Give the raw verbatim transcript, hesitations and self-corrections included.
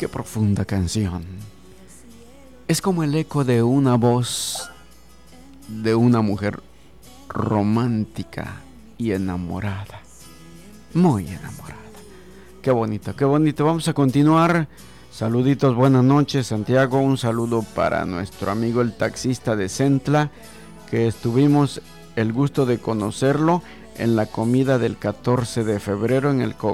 Qué profunda canción. Es como el eco de una voz de una mujer romántica y enamorada. Muy enamorada. Qué bonito, qué bonito. Vamos a continuar. Saluditos, buenas noches, Santiago. Un saludo para nuestro amigo el taxista de Centla, que estuvimos el gusto de conocerlo en la comida del catorce de febrero en el